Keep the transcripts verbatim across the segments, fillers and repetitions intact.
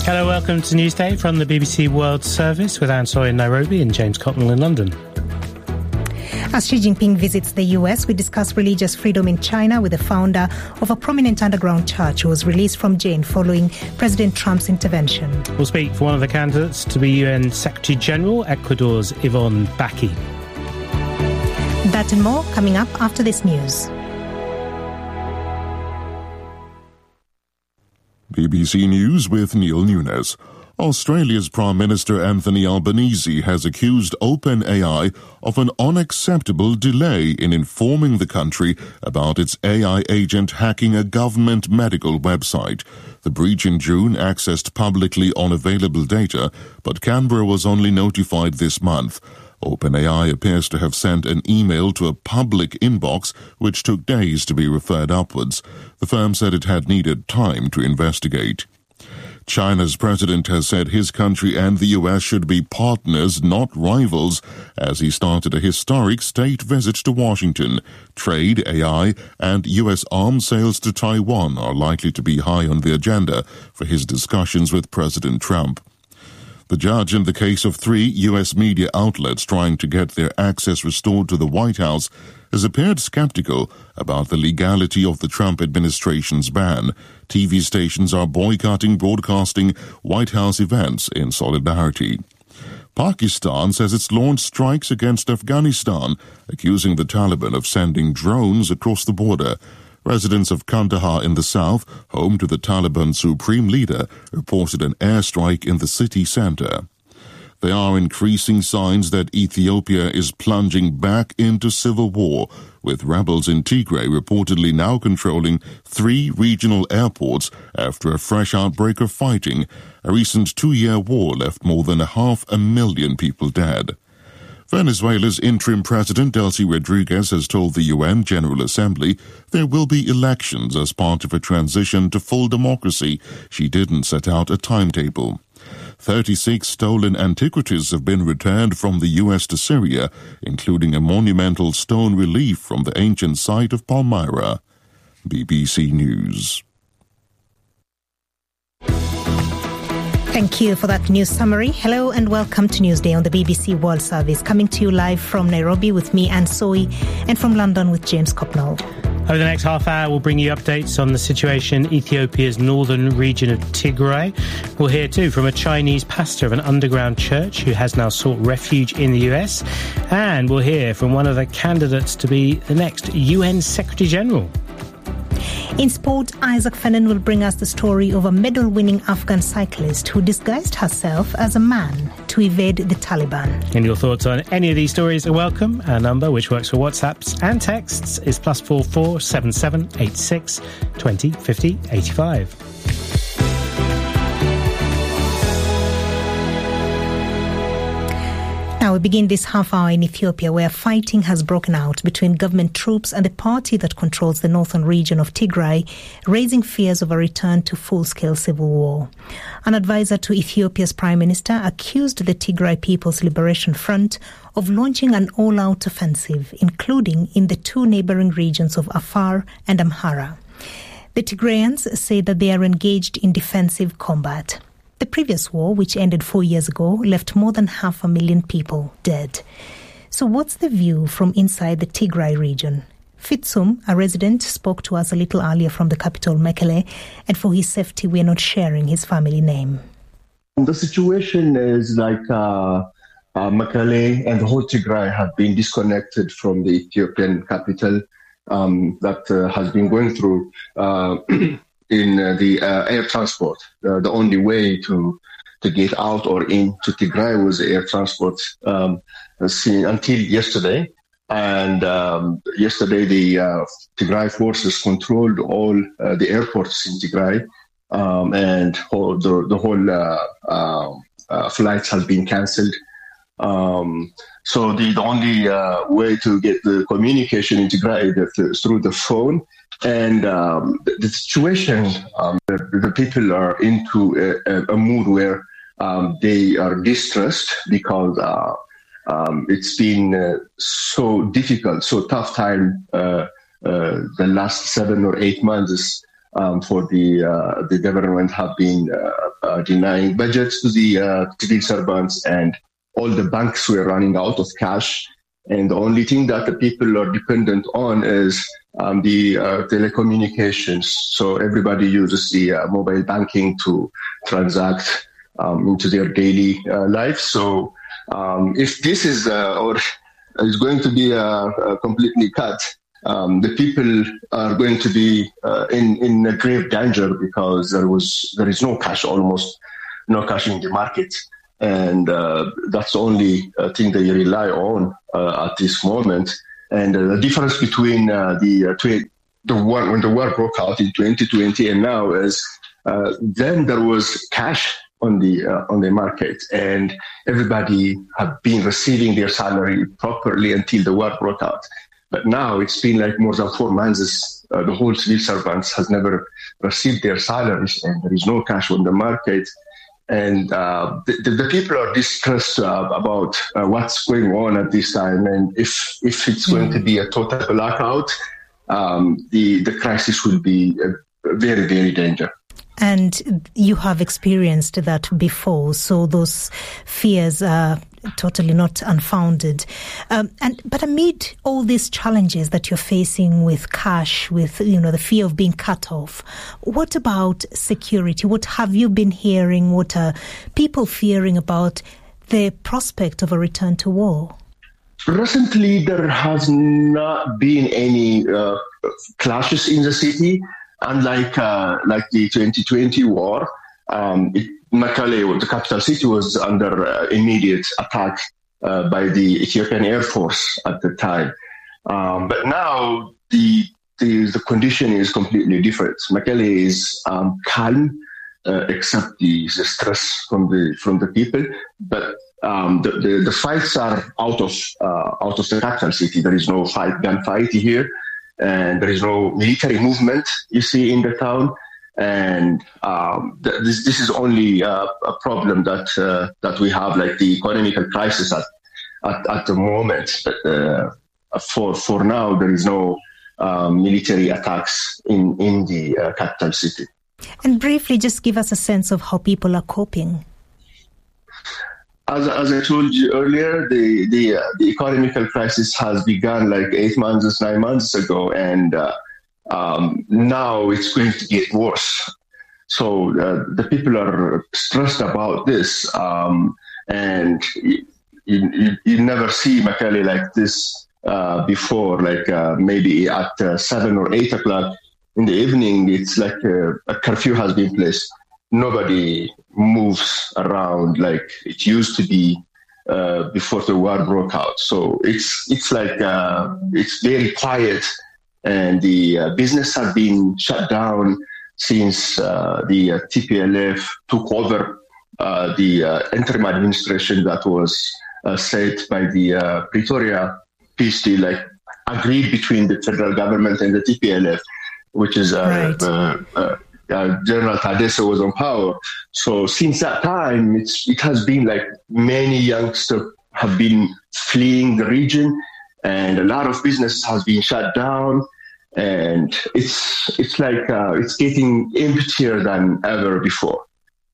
Hello, welcome to Newsday from the B B C World Service with Anne Soy in Nairobi and James Cotnell in London. As Xi Jinping visits the U S, we discuss religious freedom in China with the founder of a prominent underground church who was released from jail following President Trump's intervention. We'll speak for one of the candidates to be U N Secretary General, Ecuador's Yvonne Baki. That and more coming up after this news. B B C News with Neil Nunes. Australia's Prime Minister Anthony Albanese has accused OpenAI of an unacceptable delay in informing the country about its A I agent hacking a government medical website. The breach in June accessed publicly unavailable data, but Canberra was only notified this month. OpenAI appears to have sent an email to a public inbox which took days to be referred upwards. The firm said it had needed time to investigate. China's president has said his country and the U S should be partners, not rivals, as he started a historic state visit to Washington. Trade, A I, and U S arms sales to Taiwan are likely to be high on the agenda for his discussions with President Trump. The judge in the case of three U S media outlets trying to get their access restored to the White House has appeared skeptical about the legality of the Trump administration's ban. T V stations are boycotting broadcasting White House events in solidarity. Pakistan says it's launched strikes against Afghanistan, accusing the Taliban of sending drones across the border. Residents of Kandahar in the south, home to the Taliban supreme leader, reported an airstrike in the city center. There are increasing signs that Ethiopia is plunging back into civil war, with rebels in Tigray reportedly now controlling three regional airports after a fresh outbreak of fighting. A recent two-year war left more than a half a million people dead. Venezuela's interim president, Delcy Rodriguez, has told the U N General Assembly there will be elections as part of a transition to full democracy. She didn't set out a timetable. thirty-six stolen antiquities have been returned from the U S to Syria, including a monumental stone relief from the ancient site of Palmyra. B B C News. Thank you for that news summary. Hello and welcome to Newsday on the B B C World Service, coming to you live from Nairobi with me, Anne Soy, and from London with James Cotnell. Over the next half hour, we'll bring you updates on the situation in Ethiopia's northern region of Tigray. We'll hear too from a Chinese pastor of an underground church who has now sought refuge in the U S. And we'll hear from one of the candidates to be the next U N Secretary General. In sport, Isaac Fennan will bring us the story of a medal-winning Afghan cyclist who disguised herself as a man to evade the Taliban. And your thoughts on any of these stories are welcome. Our number, which works for WhatsApps and texts, is plus four four seven seven eight six twenty fifty eighty-five. Now we begin this half hour in Ethiopia, where fighting has broken out between government troops and the party that controls the northern region of Tigray, raising fears of a return to full-scale civil war. An advisor to Ethiopia's prime minister accused the Tigray People's Liberation Front of launching an all-out offensive, including in the two neighboring regions of Afar and Amhara. The Tigrayans say that they are engaged in defensive combat. The previous war, which ended four years ago, left more than half a million people dead. So what's the view from inside the Tigray region? Fitsum, a resident, spoke to us a little earlier from the capital, Mekele, and for his safety, we are not sharing his family name. The situation is like uh, uh, Mekele and the whole Tigray have been disconnected from the Ethiopian capital um, that uh, has been going through uh, in uh, the uh, air transport. Uh, the only way to to get out or in to Tigray was air transport um, seen until yesterday. And um, yesterday, the uh, Tigray forces controlled all uh, the airports in Tigray, um, and whole, the, the whole uh, uh, uh, flights have been cancelled. Um, so the, the only uh, way to get the communication in Tigray is through the phone. And um, the, the situation, um, the, the people are into a, a mood where um, they are distressed because uh, um, it's been uh, so difficult, so tough time uh, uh, the last seven or eight months um, for the uh, the government have been uh, uh, denying budgets to the uh, civil servants, and all the banks were running out of cash. And the only thing that the people are dependent on is um, the uh, telecommunications. So everybody uses the uh, mobile banking to transact um, into their daily uh, life. So um, if this is uh, or is going to be uh, uh, completely cut, um, the people are going to be uh, in in a grave danger, because there was there is no cash, almost no cash in the market. And uh, that's the only uh, thing they rely on uh, at this moment. And uh, the difference between uh, the uh, tw- the war when the war broke out in twenty twenty and now is uh, then there was cash on the uh, on the market, and everybody had been receiving their salary properly until the war broke out. But now it's been like more than four months. Uh, the whole civil servants has never received their salaries, and there is no cash on the market. And uh, the, the people are distressed uh, about uh, what's going on at this time. And if if it's going to be a total blackout, um, the, the crisis will be uh, very, very dangerous. And you have experienced that before, so those fears are totally not unfounded. Um, and but amid all these challenges that you're facing with cash, with you know the fear of being cut off, what about security? What have you been hearing? What are people fearing about the prospect of a return to war? Recently, there has not been any uh, clashes in the city. Unlike uh, like the twenty twenty war, um, it, Mekelle, the capital city, was under uh, immediate attack uh, by the Ethiopian Air Force at the time. Um, but now the, the the condition is completely different. Mekelle is um, calm, uh, except the, the stress from the from the people. But um, the, the the fights are out of uh, out of the capital city. There is no fight gunfight here. And there is no military movement you see in the town, and um, th- this this is only uh, a problem that uh, that we have, like the economic crisis at at, at the moment. But uh, for for now, there is no uh, military attacks in in the uh, capital city. And briefly, just give us a sense of how people are coping. As, as I told you earlier, the the, uh, the economic crisis has begun like eight months, nine months ago, and uh, um, now it's going to get worse. So uh, the people are stressed about this, um, and you, you, you never see Mekelle like this uh, before. Like uh, maybe at uh, seven or eight o'clock in the evening, it's like a, a curfew has been placed. Nobody moves around like it used to be uh, before the war broke out. So it's it's like uh, it's very quiet, and the uh, business have been shut down since uh, the uh, T P L F took over uh, the uh, interim administration that was uh, set by the uh, Pretoria peace deal, like agreed between the federal government and the T P L F, which is uh, right. uh, uh, Uh, General Tadesse was on power. So since that time, it's, it has been like many youngsters have been fleeing the region, and a lot of businesses has been shut down, and it's it's like uh, it's getting emptier than ever before.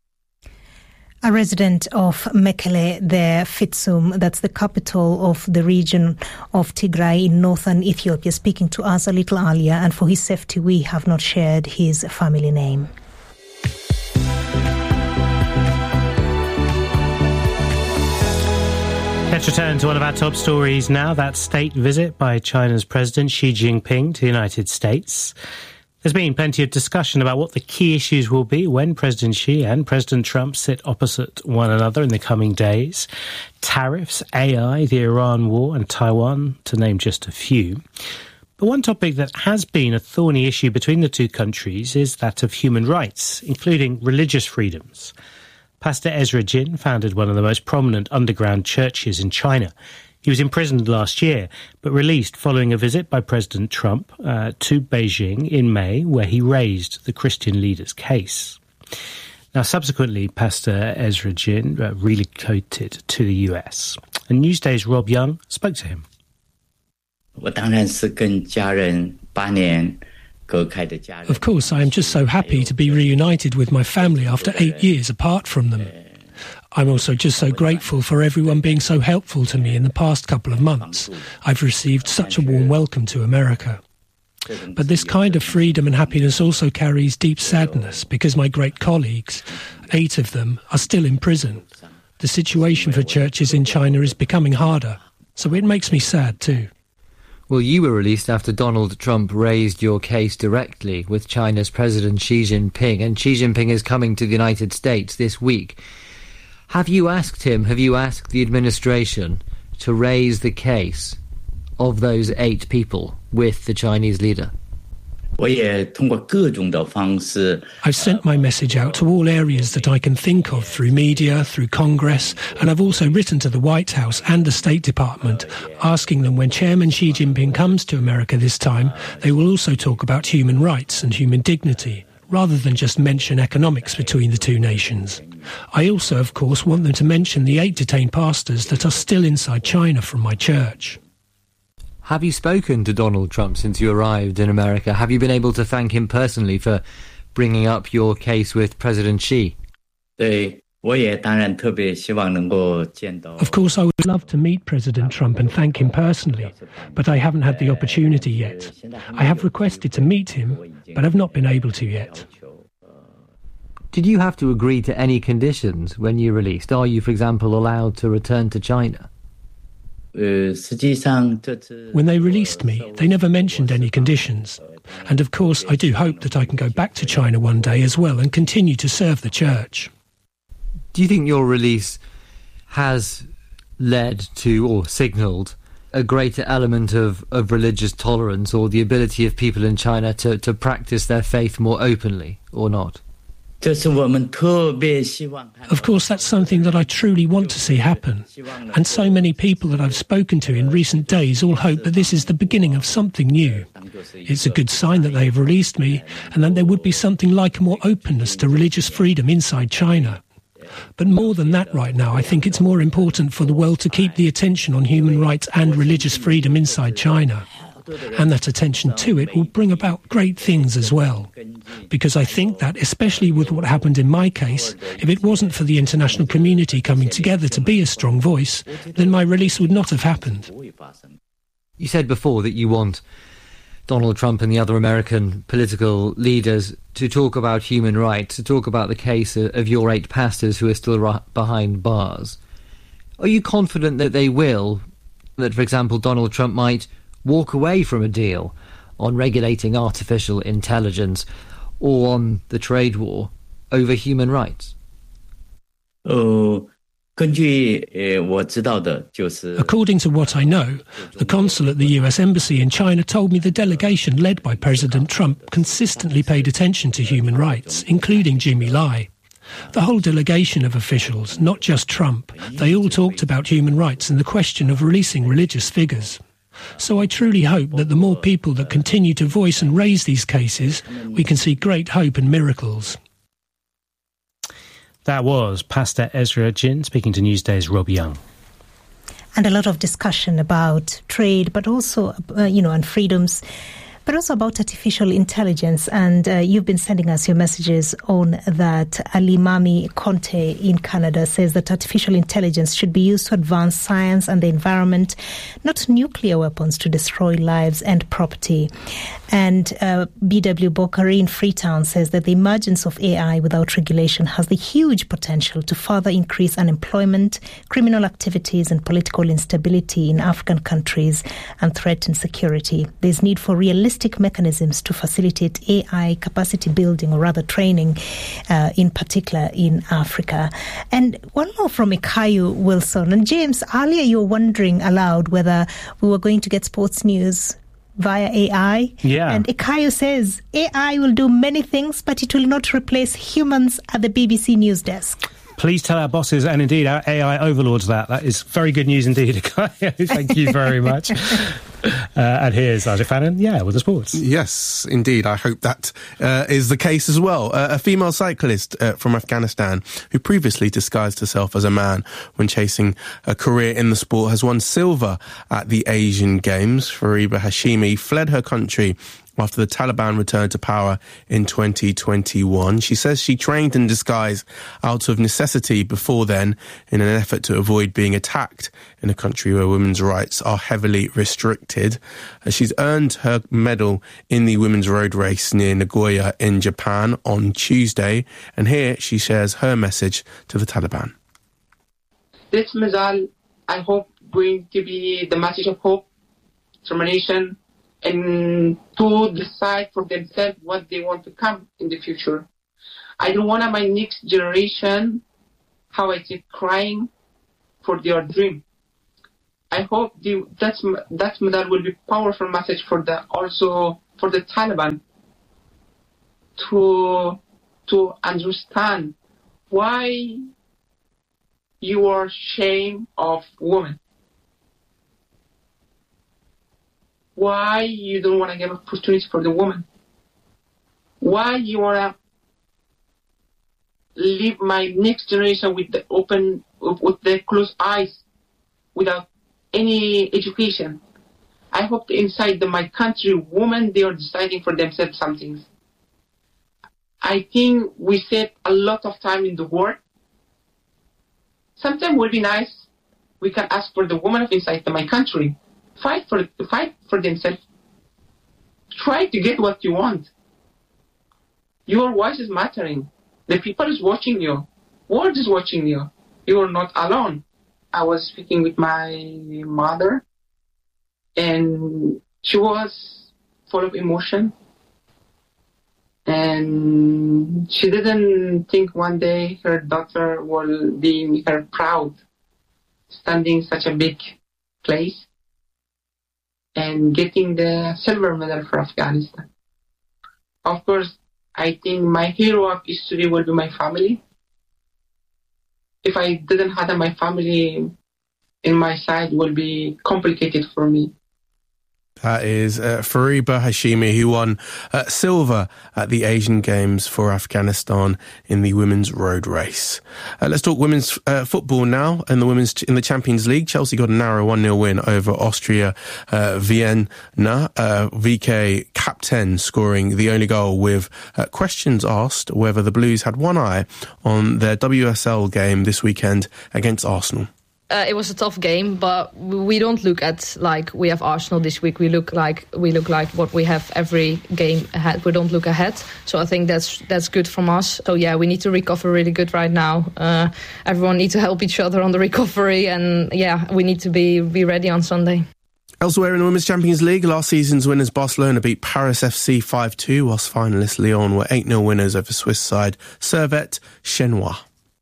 A resident of Mekelle there, Fitsum, that's the capital of the region of Tigray in northern Ethiopia, speaking to us a little earlier, and for his safety we have not shared his family name. Let's return to one of our top stories now, that state visit by China's President Xi Jinping to the United States. There's been plenty of discussion about what the key issues will be when President Xi and President Trump sit opposite one another in the coming days. Tariffs, A I, the Iran war and Taiwan, to name just a few. But one topic that has been a thorny issue between the two countries is that of human rights, including religious freedoms. Pastor Ezra Jin founded one of the most prominent underground churches in China. He was imprisoned last year, but released following a visit by President Trump uh, to Beijing in May, where he raised the Christian leader's case. Now, subsequently, Pastor Ezra Jin uh, relocated to the U S. And Newsday's Rob Young spoke to him. 我当然是跟家人八年 Of course, I am just so happy to be reunited with my family after eight years apart from them. I'm also just so grateful for everyone being so helpful to me in the past couple of months. I've received such a warm welcome to America. But this kind of freedom and happiness also carries deep sadness because my great colleagues, eight of them, are still in prison. The situation for churches in China is becoming harder, so it makes me sad too. Well, you were released after Donald Trump raised your case directly with China's President Xi Jinping, and Xi Jinping is coming to the United States this week. Have you asked him, have you asked the administration to raise the case of those eight people with the Chinese leader? I've sent my message out to all areas that I can think of through media, through Congress, and I've also written to the White House and the State Department, asking them when Chairman Xi Jinping comes to America this time, they will also talk about human rights and human dignity, rather than just mention economics between the two nations. I also, of course, want them to mention the eight detained pastors that are still inside China from my church. Have you spoken to Donald Trump since you arrived in America? Have you been able to thank him personally for bringing up your case with President Xi? Of course, I would love to meet President Trump and thank him personally, but I haven't had the opportunity yet. I have requested to meet him, but I've not been able to yet. Did you have to agree to any conditions when you released? Are you, for example, allowed to return to China? When they released me, they never mentioned any conditions. And of course, I do hope that I can go back to China one day as well and continue to serve the church. Do you think your release has led to or signalled a greater element of, of religious tolerance or the ability of people in China to, to practice their faith more openly or not? Of course, that's something that I truly want to see happen. And so many people that I've spoken to in recent days all hope that this is the beginning of something new. It's a good sign that they have released me and that there would be something like more openness to religious freedom inside China. But more than that right now, I think it's more important for the world to keep the attention on human rights and religious freedom inside China. And that attention to it will bring about great things as well. Because I think that, especially with what happened in my case, if it wasn't for the international community coming together to be a strong voice, then my release would not have happened. You said before that you want Donald Trump and the other American political leaders to talk about human rights, to talk about the case of your eight pastors who are still behind bars. Are you confident that they will, that, for example, Donald Trump might walk away from a deal on regulating artificial intelligence or on the trade war over human rights? Oh, According to what I know, the consul at the U S Embassy in China told me the delegation led by President Trump consistently paid attention to human rights, including Jimmy Lai. The whole delegation of officials, not just Trump, they all talked about human rights and the question of releasing religious figures. So I truly hope that the more people that continue to voice and raise these cases, we can see great hope and miracles. That was Pastor Ezra Jin speaking to Newsday's Rob Young. And a lot of discussion about trade, but also, uh, you know, and freedoms, but also about artificial intelligence. And uh, you've been sending us your messages on that. Alimami Conte in Canada says that artificial intelligence should be used to advance science and the environment, not nuclear weapons to destroy lives and property. And uh, B W Bokari in Freetown says that the emergence of A I without regulation has the huge potential to further increase unemployment, criminal activities and political instability in African countries and threaten security. There's need for realistic mechanisms to facilitate A I capacity building, or rather training, uh, in particular in Africa. And one more from Ikayu Wilson. And James, earlier you were wondering aloud whether we were going to get sports news via A I. Yeah. And Ikayu says A I will do many things, but it will not replace humans at the B B C News desk. Please tell our bosses and indeed our A I overlords that. That is very good news indeed, Ikayu. Thank you very much. Uh, and here's Ajay Fannin, yeah, with the sports. Yes, indeed. I hope that uh, is the case as well. Uh, a female cyclist uh, from Afghanistan who previously disguised herself as a man when chasing a career in the sport has won silver at the Asian Games. Fariba Hashimi fled her country after the Taliban returned to power in twenty twenty-one. She says she trained in disguise out of necessity before then in an effort to avoid being attacked in a country where women's rights are heavily restricted. She's earned her medal in the women's road race near Nagoya in Japan on Tuesday, and here she shares her message to the Taliban. This medal, I hope, going to be the message of hope, determination, and to decide for themselves what they want to come in the future. I don't want my next generation, how I say, crying for their dream. I hope the, that's, that medal will be a powerful message for the also for the Taliban to to understand why you are ashamed of women. Why you don't want to give opportunity for the woman? Why you want to leave my next generation with the open, with the closed eyes, without any education? I hope inside the, my country, women, they are deciding for themselves something. I think we said a lot of time in the war. Sometimes it would be nice. We can ask for the women of inside my country. Fight for fight for themselves. Try to get what you want. Your voice is mattering. The people is watching you. World is watching you. You are not alone. I was speaking with my mother, and she was full of emotion. And she didn't think one day her daughter will be her proud, standing such a big place and getting the silver medal for Afghanistan. Of course, I think my hero of history will be my family. If I didn't have my family in my side, it will be complicated for me. That is uh, Fariba Hashimi, who won uh, silver at the Asian Games for Afghanistan in the women's road race. Uh, let's talk women's uh, football now. In the women's in the Champions League, Chelsea got a narrow one nil win over Austria uh, Vienna. Uh, V K captain scoring the only goal, with uh, questions asked whether the Blues had one eye on their W S L game this weekend against Arsenal. Uh, it was a tough game, but we don't look at like we have Arsenal this week. We look like we look like what we have every game ahead. We don't look ahead, so I think that's that's good from us. So yeah, we need to recover really good right now. Uh, everyone needs to help each other on the recovery, and yeah, we need to be be ready on Sunday. Elsewhere in the Women's Champions League, last season's winners Barcelona beat Paris F C five two, whilst finalists Lyon were eight nil winners over Swiss side Servette Chenois.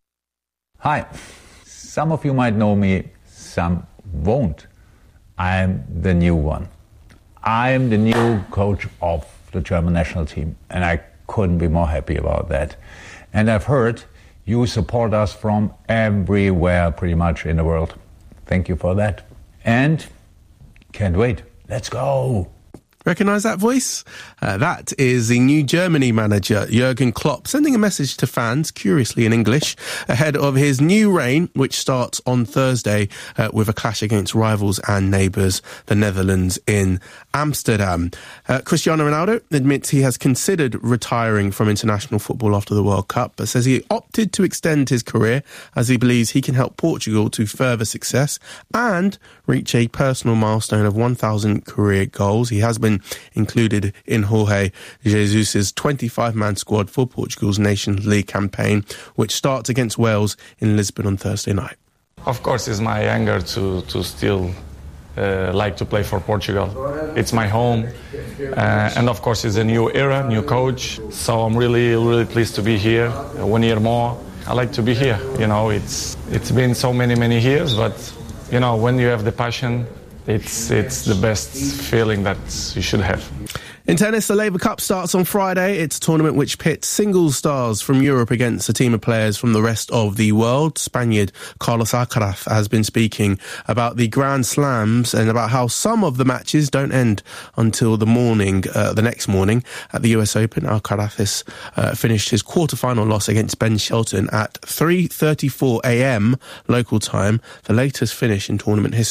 Hi. Some of you might know me, some won't. I'm the new one. I'm the new coach of the German national team, and I couldn't be more happy about that. And I've heard you support us from everywhere pretty much in the world. Thank you for that. And can't wait. Let's go. Recognise that voice? Uh, that is the new Germany manager, Jurgen Klopp, sending a message to fans, curiously in English, ahead of his new reign, which starts on Thursday uh, with a clash against rivals and neighbours, the Netherlands in Amsterdam. Uh, Cristiano Ronaldo admits he has considered retiring from international football after the World Cup, but says he opted to extend his career as he believes he can help Portugal to further success and reach a personal milestone of one thousand career goals. He has been included in Jorge Jesus' twenty-five man squad for Portugal's Nations League campaign, which starts against Wales in Lisbon on Thursday night. Of course, it's my anger to, to still uh, like to play for Portugal. It's my home, uh, and of course it's a new era, new coach, so I'm really, really pleased to be here, uh, one year more. I like to be here, you know, it's it's been so many, many years, but, you know, when you have the passion, It's it's the best feeling that you should have. In tennis, the Labour Cup starts on Friday. It's a tournament which pits singles stars from Europe against a team of players from the rest of the world. Spaniard Carlos Alcaraz has been speaking about the Grand Slams and about how some of the matches don't end until the morning, uh, the next morning. At the U S Open, Alcaraz uh, finished his quarter-final loss against Ben Shelton at three thirty-four a.m. local time, the latest finish in tournament history.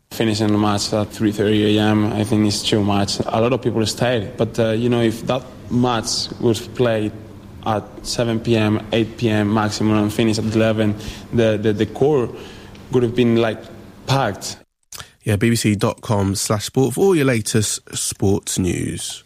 Finishing the match at three thirty a.m. I think it's too much. A lot of people stayed, but uh, you know, if that match was played at seven p.m., eight p.m. maximum and finished at eleven, the, the, the core would have been like packed. Yeah, bbc.com slash sport for all your latest sports news.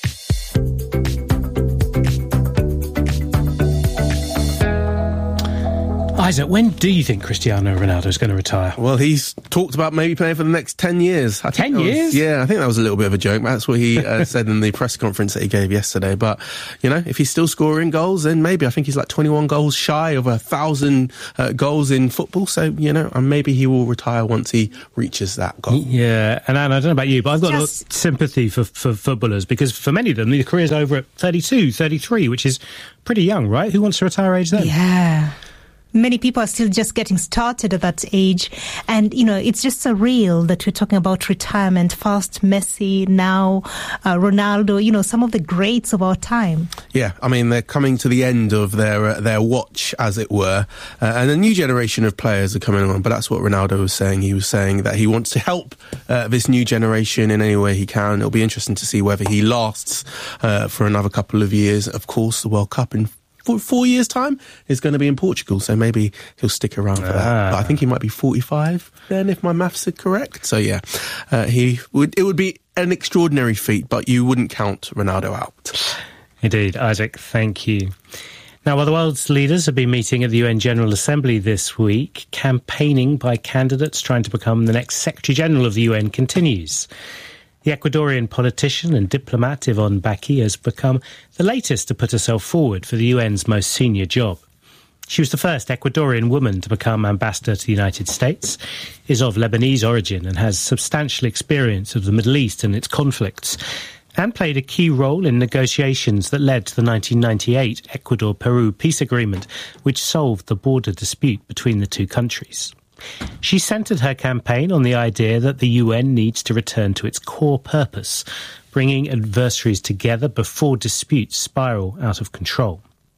Isaac, when do you think Cristiano Ronaldo is going to retire? Well, he's talked about maybe playing for the next ten years. I ten years? Was, yeah, I think that was a little bit of a joke. That's what he uh, said in the press conference that he gave yesterday. But, you know, if he's still scoring goals, then maybe. I think he's like twenty-one goals shy of a thousand uh, goals in football. So, you know, and maybe he will retire once he reaches that goal. Yeah, and Anne, I don't know about you, but I've got Just... a lot of sympathy for, for footballers because for many of them, their career's over at thirty-two, thirty-three, which is pretty young, right? Who wants to retire age then? Yeah. Many people are still just getting started at that age. And, you know, it's just surreal that we're talking about retirement. First Messi, now uh, Ronaldo, you know, some of the greats of our time. Yeah, I mean, they're coming to the end of their uh, their watch, as it were. Uh, and a new generation of players are coming on. But that's what Ronaldo was saying. He was saying that he wants to help uh, this new generation in any way he can. It'll be interesting to see whether he lasts uh, for another couple of years. Of course, the World Cup in For four years' time is going to be in Portugal, so maybe he'll stick around for that. Ah. But I think he might be forty-five then, if my maths are correct. So yeah, uh, he would. It would be an extraordinary feat, but you wouldn't count Ronaldo out. Indeed, Isaac. Thank you. Now, while the world's leaders have been meeting at the U N General Assembly this week, campaigning by candidates trying to become the next Secretary General of the U N continues. The Ecuadorian politician and diplomat Yvonne Baki has become the latest to put herself forward for the U N's most senior job. She was the first Ecuadorian woman to become ambassador to the United States, is of Lebanese origin and has substantial experience of the Middle East and its conflicts, and played a key role in negotiations that led to the nineteen ninety-eight Ecuador-Peru peace agreement, which solved the border dispute between the two countries. She centred her campaign on the idea that the U N needs to return to its core purpose, bringing adversaries together before disputes spiral out of control.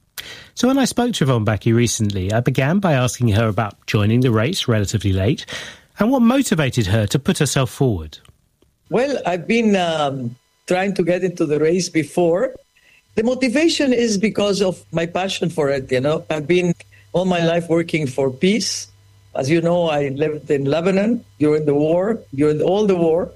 So when I spoke to Yvonne Baki recently, I began by asking her about joining the race relatively late and what motivated her to put herself forward. Well, I've been um, trying to get into the race before. The motivation is because of my passion for it, you know. I've been all my life working for peace. As you know, I lived in Lebanon during the war, during all the war.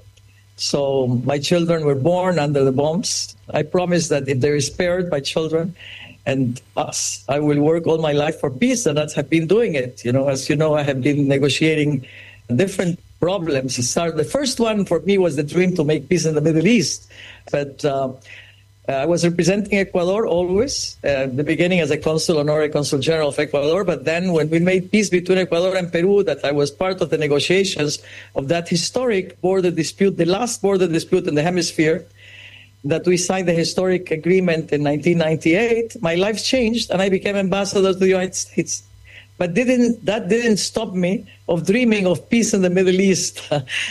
So my children were born under the bombs. I promise that if they are spared, my children and us, I will work all my life for peace, and that's I've been doing it. You know, as you know, I have been negotiating different problems. It started, the first one for me was the dream to make peace in the Middle East. But uh, I was representing Ecuador always, uh, the beginning as a consul, honorary consul general of Ecuador. But then when we made peace between Ecuador and Peru, that I was part of the negotiations of that historic border dispute, the last border dispute in the hemisphere, that we signed the historic agreement in nineteen ninety-eight, my life changed and I became ambassador to the United States. But didn't that didn't stop me of dreaming of peace in the Middle East.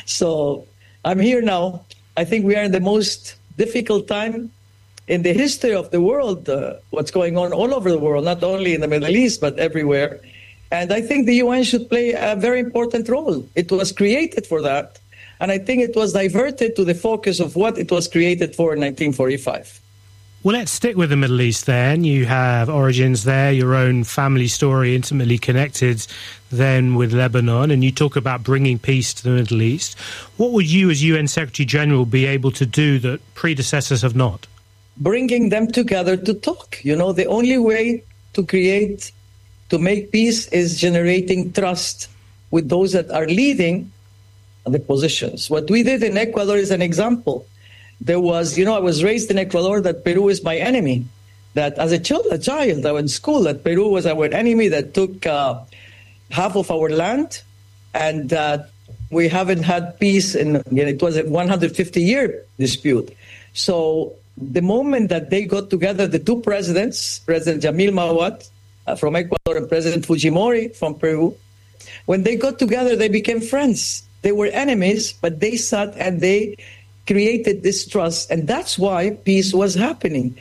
So I'm here now. I think we are in the most difficult time in the history of the world, uh, what's going on all over the world, not only in the Middle East, but everywhere. And I think the U N should play a very important role. It was created for that. And I think it was diverted to the focus of what it was created for in nineteen forty-five. Well, let's stick with the Middle East then. You have origins there, your own family story intimately connected then with Lebanon, and you talk about bringing peace to the Middle East. What would you as U N Secretary General be able to do that predecessors have not? Bringing them together to talk. You know, the only way to create, to make peace is generating trust with those that are leading the positions. What we did in Ecuador is an example. There was, you know, I was raised in Ecuador that Peru is my enemy. That as a child, a child, I was in school, that Peru was our enemy that took uh, half of our land, and uh, we haven't had peace in, you know, it was a one hundred fifty year dispute. So the moment that they got together, the two presidents, President Jamil Mahuad uh, from Ecuador and President Fujimori from Peru, when they got together, they became friends. They were enemies, but they sat and they created this trust. And that's why peace was happening.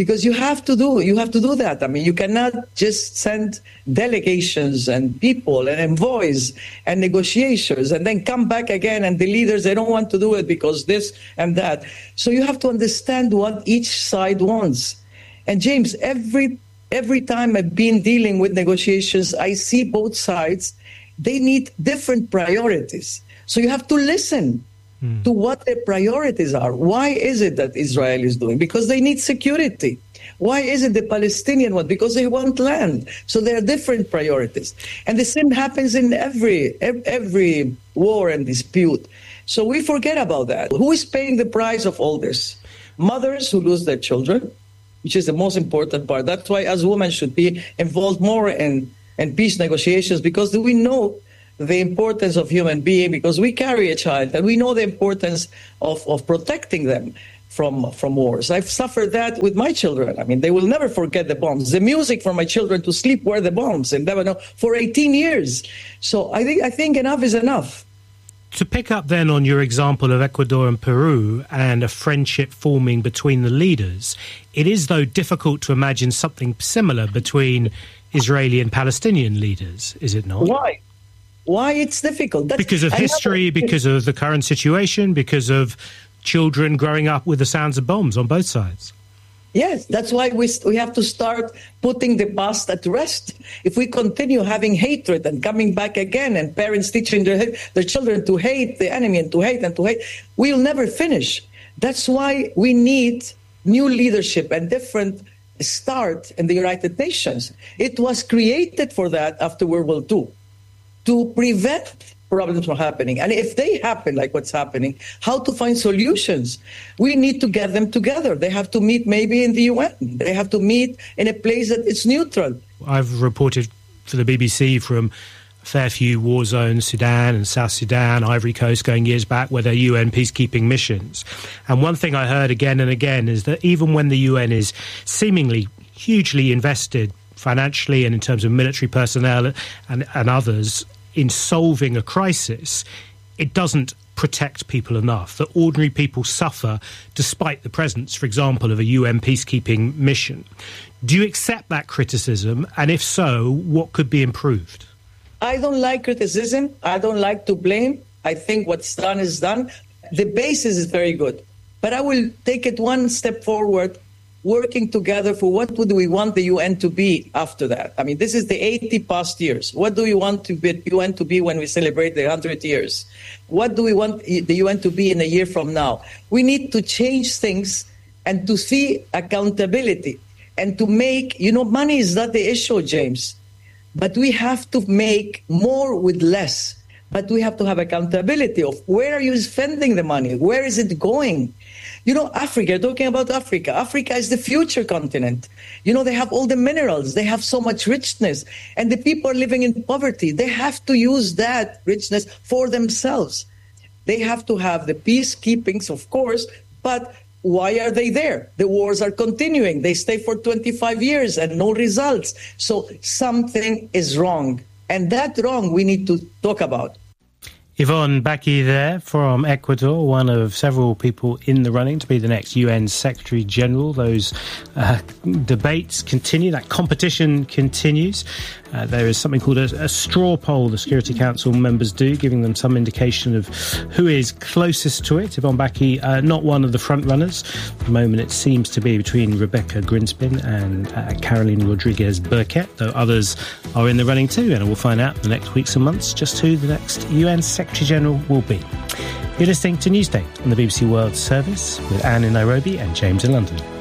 because you have to do you have to do that. I mean, you cannot just send delegations and people and envoys and negotiations and then come back again, and the leaders, they don't want to do it because this and that. So you have to understand what each side wants. And James, every every time I've been dealing with negotiations, I see both sides, they need different priorities. So you have to listen mm. to what their priorities are. Why is it that Israel is doing? Because they need security. Why is it the Palestinian one? Because they want land. So there are different priorities. And the same happens in every every war and dispute. So we forget about that. Who is paying the price of all this? Mothers who lose their children, which is the most important part. That's why as women should be involved more in, in peace negotiations, because we know the importance of human being, because we carry a child, and we know the importance of, of protecting them from, from wars. I've suffered that with my children. I mean, they will never forget the bombs. The music for my children to sleep were the bombs in Lebanon for eighteen years. So I think I think enough is enough. To pick up then on your example of Ecuador and Peru and a friendship forming between the leaders, it is, though, difficult to imagine something similar between Israeli and Palestinian leaders, is it not? Why? Why it's difficult? That's, because of history, never... because of the current situation, because of children growing up with the sounds of bombs on both sides. Yes, that's why we we have to start putting the past at rest. If we continue having hatred and coming back again, and parents teaching their, their children to hate the enemy and to hate and to hate, we'll never finish. That's why we need new leadership and different start in the United Nations. It was created for that after World War Two, to prevent problems from happening. And if they happen, like what's happening, how to find solutions? We need to get them together. They have to meet maybe in the U N. They have to meet in a place that is neutral. I've reported for the B B C from a fair few war zones, Sudan and South Sudan, Ivory Coast, going years back, where they're U N peacekeeping missions. And one thing I heard again and again is that even when the U N is seemingly hugely invested financially and in terms of military personnel and, and others in solving a crisis, it doesn't protect people enough, that ordinary people suffer despite the presence, for example, of a U N peacekeeping mission. Do you accept that criticism? And if so, what could be improved? I don't like criticism. I don't like to blame. I think what's done is done. The basis is very good. But I will take it one step forward, working together for what would we want the U N to be after that. I mean, this is the eighty past years. What do we want to be, U N to be when we celebrate the one hundred years? What do we want the U N to be in a year from now? We need to change things and to see accountability and to make, you know, money is not the issue, James, but we have to make more with less. But we have to have accountability of where are you spending the money? Where is it going? You know, Africa, talking about Africa, Africa is the future continent. You know, they have all the minerals. They have so much richness. And the people are living in poverty. They have to use that richness for themselves. They have to have the peacekeepings, of course, but why are they there? The wars are continuing. They stay for twenty-five years and no results. So something is wrong. And that wrong we need to talk about. Yvonne Baki there from Ecuador, one of several people in the running to be the next U N Secretary General. Those uh, debates continue, that competition continues. Uh, there is something called a, a straw poll the Security Council members do, giving them some indication of who is closest to it. Yvonne Baki, uh, not one of the front runners. At the moment it seems to be between Rebecca Grinspan and uh, Caroline Rodriguez Burkett, though others are in the running too, and we'll find out in the next weeks and months just who the next U N Secretary General will be. You're listening to Newsday on the B B C World Service with Anne in Nairobi and James in London.